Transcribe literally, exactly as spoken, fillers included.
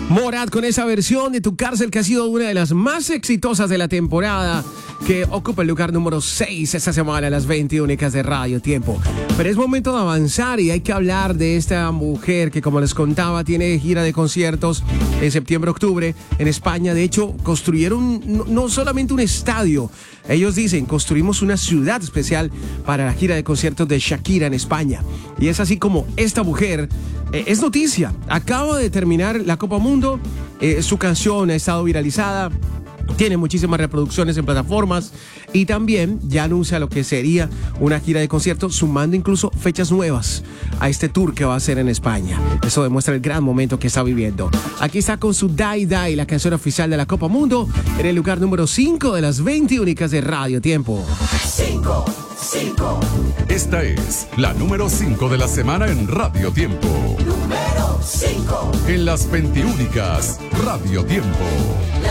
Morat con esa versión de Tu Cárcel que ha sido una de las más exitosas de la temporada, que ocupa el lugar número seis esta semana en las veinte únicas de Radio Tiempo. Pero es momento de avanzar y hay que hablar de esta mujer que, como les contaba, tiene gira de conciertos en septiembre-octubre en España. De hecho, construyeron no, no solamente un estadio, ellos dicen, construimos una ciudad especial para la gira de conciertos de Shakira en España. Y es así como esta mujer eh, es noticia. Acaba de terminar la Copa Mundo, eh, su canción ha estado viralizada, tiene muchísimas reproducciones en plataformas y también ya anuncia lo que sería una gira de conciertos, sumando incluso fechas nuevas a este tour que va a hacer en España. Eso demuestra el gran momento que está viviendo. Aquí está con su Die Die, la canción oficial de la Copa Mundo, en el lugar número cinco de las veinte únicas de Radio Tiempo. cinco, cinco. Esta es la número cinco de la semana en Radio Tiempo. Número cinco. En las veinte únicas Radio Tiempo. La